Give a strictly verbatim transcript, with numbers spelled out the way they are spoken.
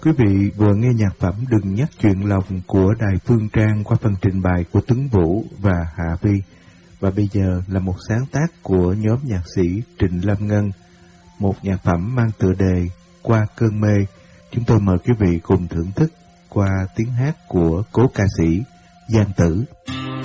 Quý vị vừa nghe nhạc phẩm Đừng Nhắc Chuyện Lòng của Đài Phương Trang qua phần trình bày của Tuấn Vũ và Hạ Vi. Và bây giờ là một sáng tác của nhóm nhạc sĩ Trịnh Lâm Ngân, một nhạc phẩm mang tựa đề Qua Cơn Mê. Chúng tôi mời quý vị cùng thưởng thức qua tiếng hát của cố ca sĩ Giang Tử.